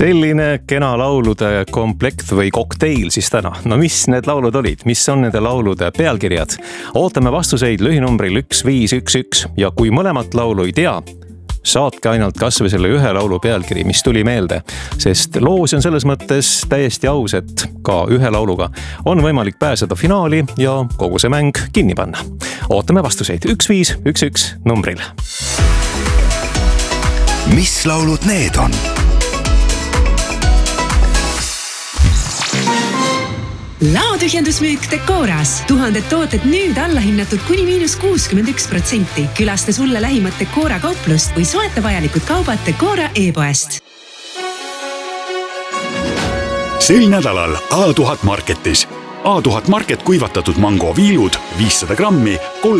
Selline kena laulude komplekt või kokteil siis täna. No mis need laulud olid? Mis on nende laulude pealkirjad? Ootame vastuseid lühinumbril 1511 ja kui mõlemat laulu ei tea, saatke ainult kas või selle ühe laulu pealkiri, mis tuli meelde. Sest loos on selles mõttes täiesti aus, et ka ühe lauluga on võimalik pääseda finaali ja kogu see mäng kinni panna. Ootame vastuseid 1511 numbril. Mis laulud need on? Laotühjendusmüük Decoras. 1000 tooted nüüd allahinnatud kuni -61%. Külasta sulle lähimat Decora kauplust või soeta vajalikud kaubad Decora e-poest. Sel nädalal A1000 Marketis. A1000 Market kuivatatud mango viilud 500 grammi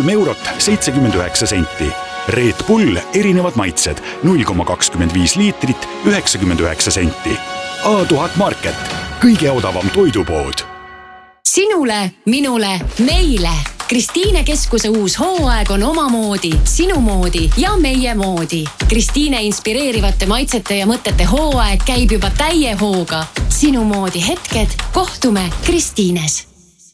3,79 €. Red Bull erinevad maitsed 0,25 liitrit 99 senti. A1000 Market. Kõige odavam toidupood. Sinule, minule, meile. Kristiine Keskuse uus hooaeg on omamoodi, sinu moodi ja meie moodi. Kristiine inspireerivate maitsete ja mõtete hooaeg käib juba täie hooga. Sinu moodi hetked, kohtume Kristiines.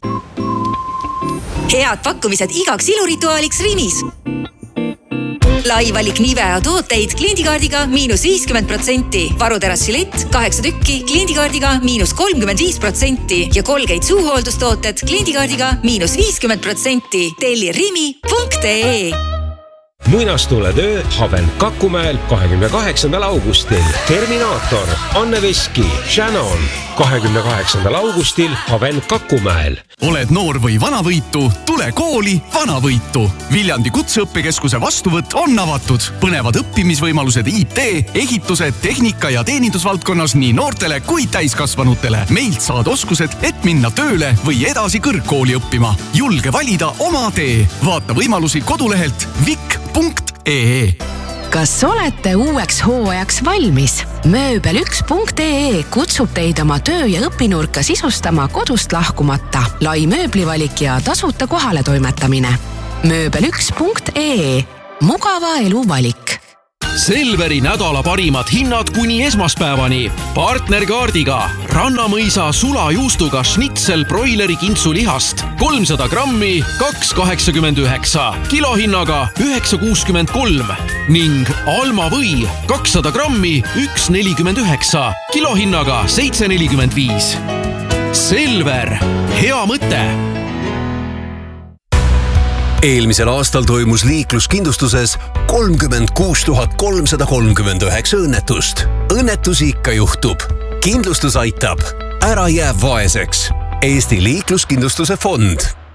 Head pakkumised igaks ilurituaaliks Rimis. Laivalik Nivea tooteid kliendikaardiga -50%. Varuterassi lett 8 tükki kliendikaardiga -35% ja Colgate suuhooldustooted kliendikaardiga -50%. Telli rimi.ee. Muinastuletöö Haven Kakumäel 28. augustil. Terminaator, Anne Veski, Shannon. 28. augustil Haven Kakumäel. Oled noor või vanavõitu? Tule kooli Vanavõitu. Viljandi kutseõppekeskuse vastuvõtt on avatud. Põnevad õppimisvõimalused IT, ehituse, tehnika ja teenindusvaldkonnas nii noortele kui täiskasvanutele. Meilt saad oskused, et minna tööle või edasi kõrgkooli õppima. Julge valida oma tee. Vaata võimalusi kodulehelt vik.ee. Kas olete uueks hooajaks valmis? Mööbel1.ee kutsub teid oma töö- ja õpinurka sisustama kodust lahkumata. Lai mööblivalik ja tasuta kohale toimetamine. Mööbel1.ee. Mugava elu valik. Selveri nädala parimad hinnad kuni esmaspäevani. Partnerkaardiga Rannamõisa sulajuustuga schnitzel broileri kintsulihast 300 grammi 2,89, kilohinnaga 9,63 ning Alma või 200 grammi 1,49, kilohinnaga 7,45. Selver, hea mõte! Eelmisel aastal toimus liikluskindlustuses 36 339 õnnetust. Õnnetusi ikka juhtub. Kindlustus aitab. Ära jää vaeseks. Eesti liikluskindlustuse fond.